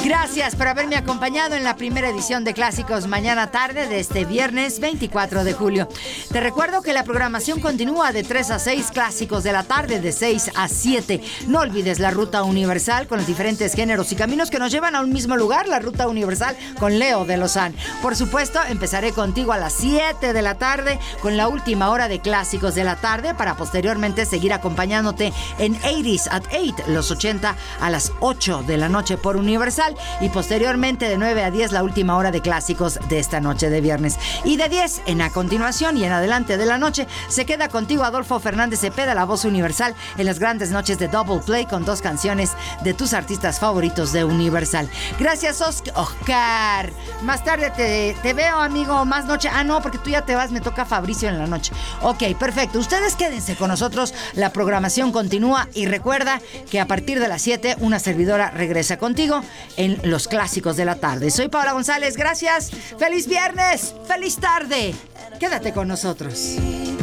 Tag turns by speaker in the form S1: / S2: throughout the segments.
S1: Gracias por haberme acompañado en la primera edición de Clásicos Mañana Tarde de este viernes 24 de julio. Te recuerdo que la programación continúa de 3 a 6, Clásicos de la Tarde de 6 a 7. No olvides la Ruta Universal con los diferentes géneros y caminos que nos llevan a un mismo lugar, la Ruta Universal con Leo de Lozán. Por supuesto, empezaré contigo a las 7 de la tarde con la última hora de Clásicos de la Tarde para posteriormente seguir acompañándote en 80s at 8, los 80 a las 8 de la noche por Universal. Y posteriormente de 9 a 10 la última hora de clásicos de esta noche de viernes. Y de 10 en a continuación y en adelante de la noche se queda contigo Adolfo Fernández Cepeda, la voz universal, en las grandes noches de Double Play con 2 canciones de tus artistas favoritos de Universal. Gracias, Oscar. Más tarde te veo, amigo, más noche. Ah, no, porque tú ya te vas, me toca Fabricio en la noche. Ok, perfecto. Ustedes quédense con nosotros, la programación continúa y recuerda que a partir de las 7 una servidora regresa contigo en los Clásicos de la Tarde. Soy Paola González, gracias. ¡Feliz viernes! ¡Feliz tarde! Quédate con nosotros.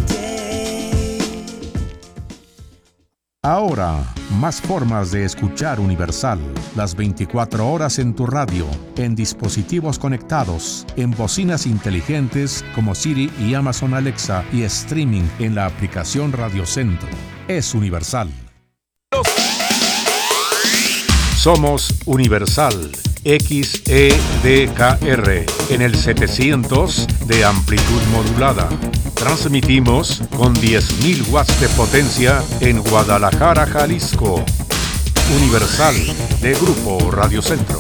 S2: Ahora, más formas de escuchar Universal. Las 24 horas en tu radio, en dispositivos conectados, en bocinas inteligentes como Siri y Amazon Alexa y streaming en la aplicación Radio Centro. Es Universal. Somos Universal XEDKR en el 700 de amplitud modulada. Transmitimos con 10.000 watts de potencia en Guadalajara, Jalisco. Universal de Grupo Radio Centro.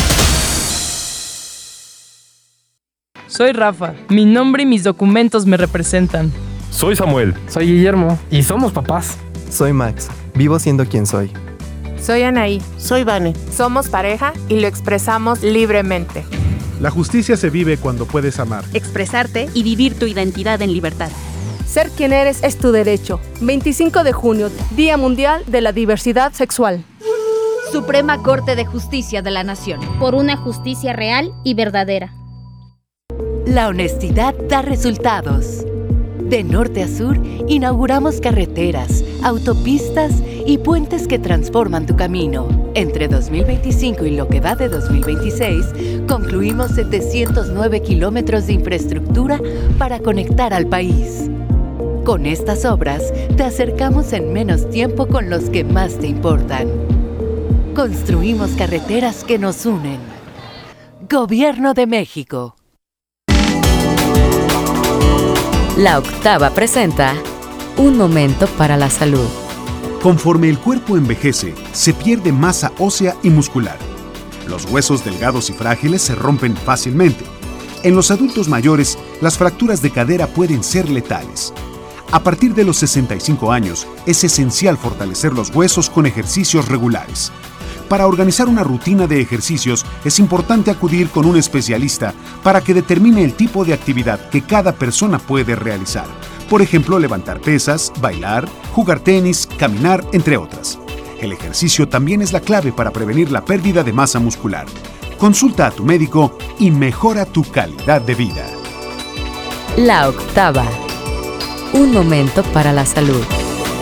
S3: Soy Rafa. Mi nombre y mis documentos me representan.
S4: Soy Samuel.
S5: Soy Guillermo.
S4: Y somos papás.
S6: Soy Max. Vivo siendo quien soy.
S7: Soy Anaí.
S8: Soy Vane.
S7: Somos pareja y lo expresamos libremente.
S9: La justicia se vive cuando puedes amar,
S10: expresarte y vivir tu identidad en libertad.
S11: Ser quien eres es tu derecho. 25 de junio, Día Mundial de la Diversidad Sexual.
S10: Suprema Corte de Justicia de la Nación.
S12: Por una justicia real y verdadera.
S13: La honestidad da resultados. De norte a sur, inauguramos carreteras, autopistas y puentes que transforman tu camino. Entre 2025 y lo que va de 2026, concluimos 709 kilómetros de infraestructura para conectar al país. Con estas obras, te acercamos en menos tiempo con los que más te importan. Construimos carreteras que nos unen. Gobierno de México.
S14: La Octava presenta Un momento para la salud.
S15: Conforme el cuerpo envejece, se pierde masa ósea y muscular. Los huesos delgados y frágiles se rompen fácilmente. En los adultos mayores, las fracturas de cadera pueden ser letales. A partir de los 65 años, es esencial fortalecer los huesos con ejercicios regulares. Para organizar una rutina de ejercicios, es importante acudir con un especialista para que determine el tipo de actividad que cada persona puede realizar. Por ejemplo, levantar pesas, bailar, jugar tenis, caminar, entre otras. El ejercicio también es la clave para prevenir la pérdida de masa muscular. Consulta a tu médico y mejora tu calidad de vida.
S14: La Octava. Un momento para la salud.